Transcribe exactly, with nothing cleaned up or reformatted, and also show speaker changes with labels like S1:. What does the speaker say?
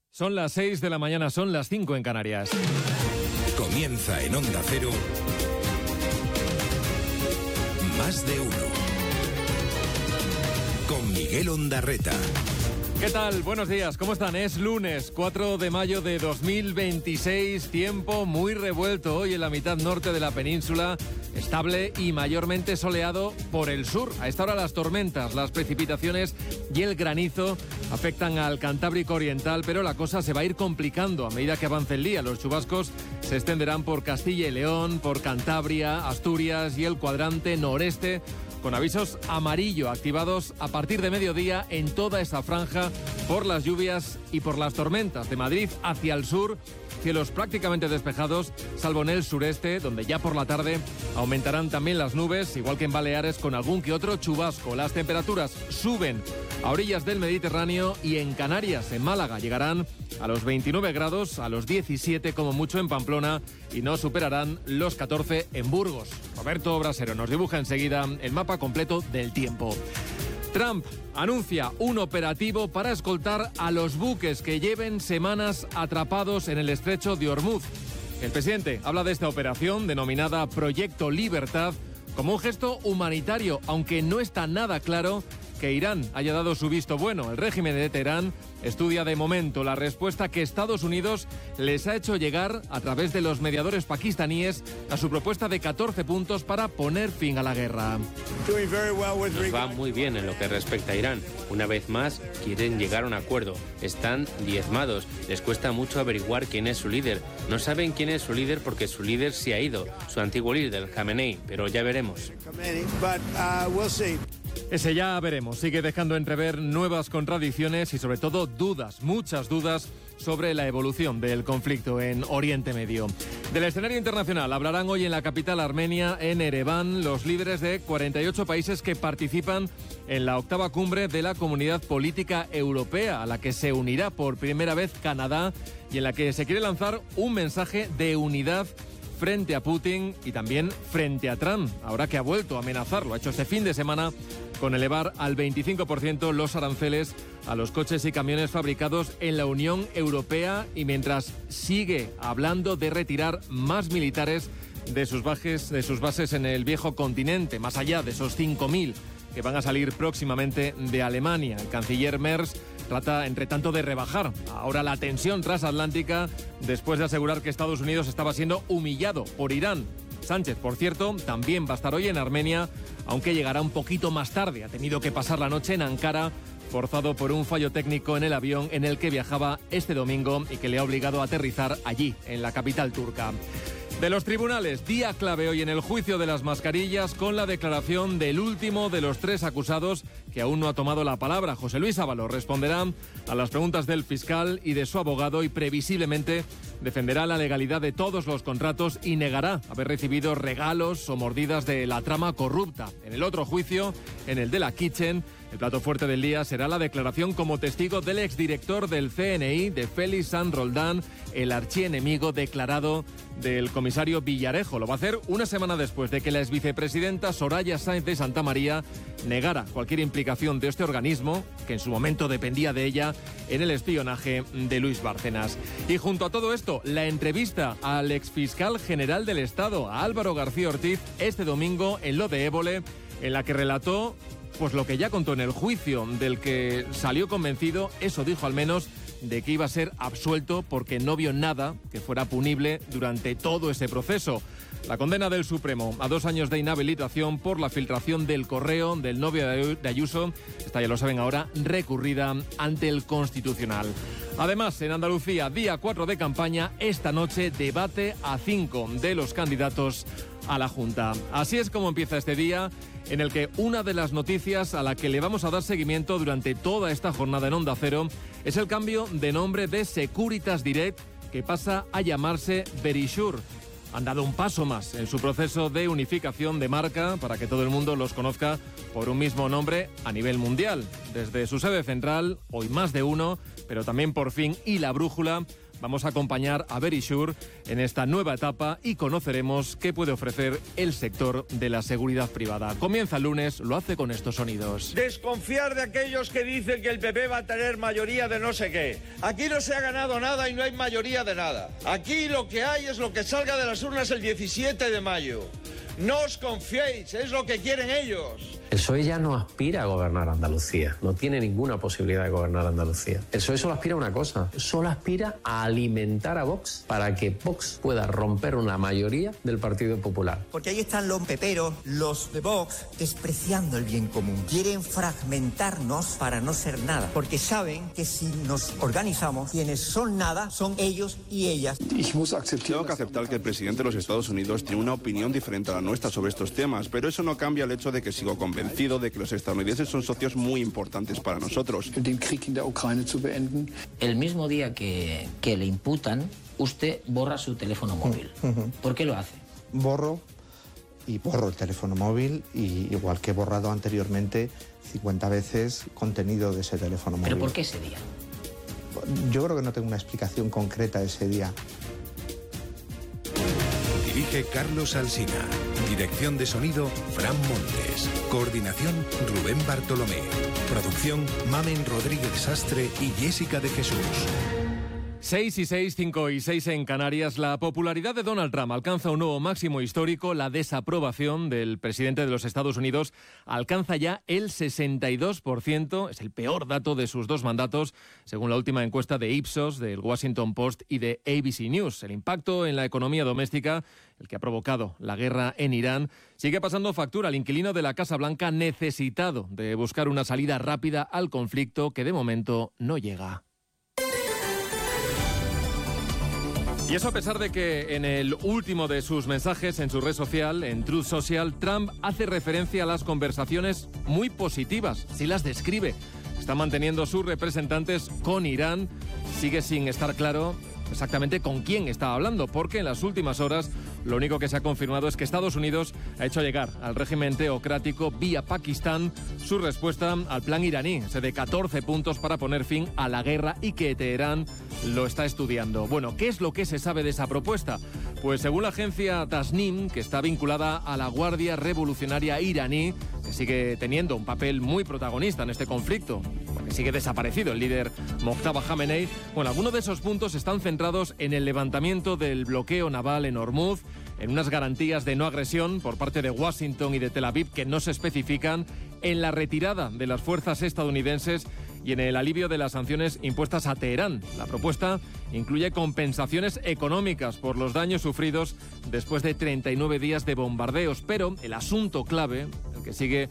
S1: Son las seis de la mañana, son las cinco en Canarias.
S2: Comienza en Onda Cero Más de Uno con Miguel Ondarreta.
S1: ¿Qué tal? Buenos días, ¿cómo están? Es lunes, cuatro de mayo de dos mil veintiséis, tiempo muy revuelto hoy en la mitad norte de la península, estable y mayormente soleado por el sur. A esta hora las tormentas, las precipitaciones y el granizo afectan al Cantábrico Oriental, pero la cosa se va a ir complicando a medida que avance el día. Los chubascos se extenderán por Castilla y León, por Cantabria, Asturias y el cuadrante noreste, con avisos amarillo activados a partir de mediodía en toda esa franja por las lluvias y por las tormentas. De Madrid hacia el sur, cielos prácticamente despejados, salvo en el sureste, donde ya por la tarde aumentarán también las nubes, igual que en Baleares, con algún que otro chubasco. Las temperaturas suben a orillas del Mediterráneo y en Canarias, en Málaga, llegarán a los veintinueve grados, a los diecisiete como mucho en Pamplona y no superarán los catorce en Burgos. Roberto Brasero nos dibuja enseguida el mapa completo del tiempo. Trump anuncia un operativo para escoltar a los buques que lleven semanas atrapados en el estrecho de Hormuz. El presidente habla de esta operación, denominada Proyecto Libertad, como un gesto humanitario, aunque no está nada claro que Irán haya dado su visto bueno. El régimen de Teherán estudia de momento la respuesta que Estados Unidos les ha hecho llegar a través de los mediadores pakistaníes a su propuesta de catorce puntos para poner fin a la guerra.
S3: Nos va muy bien en lo que respecta a Irán. Una vez más, quieren llegar a un acuerdo. Están diezmados. Les cuesta mucho averiguar quién es su líder. No saben quién es su líder porque su líder se ha ido, su antiguo líder, Khamenei, pero ya veremos.
S1: Ese ya veremos. Sigue dejando entrever nuevas contradicciones y sobre todo dudas, muchas dudas sobre la evolución del conflicto en Oriente Medio. Del escenario internacional hablarán hoy en la capital armenia, en Ereván, los líderes de cuarenta y ocho países que participan en la octava cumbre de la Comunidad Política Europea, a la que se unirá por primera vez Canadá y en la que se quiere lanzar un mensaje de unidad frente a Putin y también frente a Trump, ahora que ha vuelto a amenazarlo. Ha hecho este fin de semana con elevar al veinticinco por ciento los aranceles a los coches y camiones fabricados en la Unión Europea y mientras sigue hablando de retirar más militares de sus bases, de sus bases en el viejo continente, más allá de esos cinco mil que van a salir próximamente de Alemania. El canciller Merz trata, entre tanto, de rebajar ahora la tensión transatlántica después de asegurar que Estados Unidos estaba siendo humillado por Irán. Sánchez, por cierto, también va a estar hoy en Armenia, aunque llegará un poquito más tarde. Ha tenido que pasar la noche en Ankara, forzado por un fallo técnico en el avión en el que viajaba este domingo y que le ha obligado a aterrizar allí, en la capital turca. De los tribunales, día clave hoy en el juicio de las mascarillas con la declaración del último de los tres acusados que aún no ha tomado la palabra. José Luis Ábalos responderá a las preguntas del fiscal y de su abogado y previsiblemente defenderá la legalidad de todos los contratos y negará haber recibido regalos o mordidas de la trama corrupta. En el otro juicio, en el de la Kitchen, el plato fuerte del día será la declaración como testigo del exdirector del C N I, de Félix Sanz Roldán, el archienemigo declarado del comisario Villarejo. Lo va a hacer una semana después de que la exvicepresidenta Soraya Sáenz de Santamaría negara cualquier implicación de este organismo, que en su momento dependía de ella, en el espionaje de Luis Bárcenas. Y junto a todo esto, la entrevista al exfiscal general del Estado, a Álvaro García Ortiz, este domingo en lo de Évole, en la que relató pues lo que ya contó en el juicio, del que salió convencido, eso dijo al menos, de que iba a ser absuelto porque no vio nada que fuera punible durante todo ese proceso. La condena del Supremo a dos años de inhabilitación por la filtración del correo del novio de Ayuso está, ya lo saben ahora, recurrida ante el Constitucional. Además, en Andalucía, día cuatro de campaña, esta noche debate a cinco de los candidatos a la Junta. Así es como empieza este día, en el que una de las noticias a la que le vamos a dar seguimiento durante toda esta jornada en Onda Cero es el cambio de nombre de Securitas Direct, que pasa a llamarse Verisure. Han dado un paso más en su proceso de unificación de marca para que todo el mundo los conozca por un mismo nombre a nivel mundial. Desde su sede central, hoy más de uno, pero también por fin y la brújula vamos a acompañar a Verisure en esta nueva etapa y conoceremos qué puede ofrecer el sector de la seguridad privada. Comienza el lunes, lo hace con estos sonidos.
S4: Desconfiar de aquellos que dicen que el P P va a tener mayoría de no sé qué. Aquí no se ha ganado nada y no hay mayoría de nada. Aquí lo que hay es lo que salga de las urnas el diecisiete de mayo. No os confiéis, es lo que quieren ellos.
S5: El P S O E ya no aspira a gobernar Andalucía, no tiene ninguna posibilidad de gobernar Andalucía. El P S O E solo aspira a una cosa, solo aspira a alimentar a Vox para que Vox pueda romper una mayoría del Partido Popular.
S6: Porque ahí están los peperos, los de Vox, despreciando el bien común. Quieren fragmentarnos para no ser nada, porque saben que si nos organizamos, quienes son nada son ellos y ellas.
S7: Tengo que aceptar que el presidente de los Estados Unidos tiene una opinión diferente a la nuestra sobre estos temas, pero eso no cambia el hecho de que sigo convencido de que los estadounidenses son socios muy importantes para nosotros.
S8: El mismo día que, que le imputan, usted borra su teléfono móvil. ¿Por qué lo hace?
S9: Borro y borro el teléfono móvil, y igual que he borrado anteriormente cincuenta veces contenido de ese teléfono móvil.
S8: ¿Pero por qué ese día?
S9: Yo creo que no tengo una explicación concreta ese día.
S2: Dirige Carlos Alsina. Dirección de sonido, Fran Montes. Coordinación, Rubén Bartolomé. Producción, Mamen Rodríguez Sastre y Jessica de Jesús.
S1: seis y seis, cinco y seis en Canarias. La popularidad de Donald Trump alcanza un nuevo máximo histórico. La desaprobación del presidente de los Estados Unidos alcanza ya el sesenta y dos por ciento. Es el peor dato de sus dos mandatos, según la última encuesta de Ipsos, del Washington Post y de A B C News. El impacto en la economía doméstica, el que ha provocado la guerra en Irán, sigue pasando factura al inquilino de la Casa Blanca, necesitado de buscar una salida rápida al conflicto que de momento no llega. Y eso a pesar de que en el último de sus mensajes en su red social, en Truth Social, Trump hace referencia a las conversaciones muy positivas, si las describe. Está manteniendo sus representantes con Irán. Sigue sin estar claro exactamente con quién está hablando, porque en las últimas horas lo único que se ha confirmado es que Estados Unidos ha hecho llegar al régimen teocrático vía Pakistán su respuesta al plan iraní, ese de catorce puntos para poner fin a la guerra, y que Teherán lo está estudiando. Bueno, ¿qué es lo que se sabe de esa propuesta? Pues según la agencia Tasnim, que está vinculada a la Guardia Revolucionaria iraní, que sigue teniendo un papel muy protagonista en este conflicto, porque sigue desaparecido el líder Mojtaba Khamenei, bueno, algunos de esos puntos están centrados en el levantamiento del bloqueo naval en Hormuz, en unas garantías de no agresión por parte de Washington y de Tel Aviv que no se especifican, en la retirada de las fuerzas estadounidenses y en el alivio de las sanciones impuestas a Teherán. La propuesta incluye compensaciones económicas por los daños sufridos después de treinta y nueve días de bombardeos, pero el asunto clave, el que sigue